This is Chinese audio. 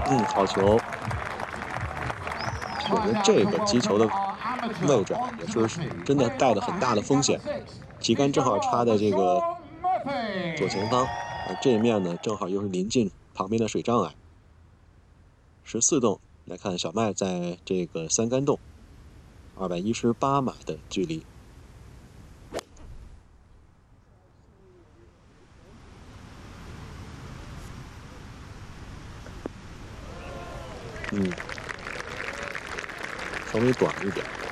好球！我觉得这个击球的位置啊，也是真的带了很大的风险。旗杆正好插在这个左前方，而这一面呢，正好又是临近旁边的水障碍。14洞，来看小麦在这个三杆洞，218码的距离。稍微短一点。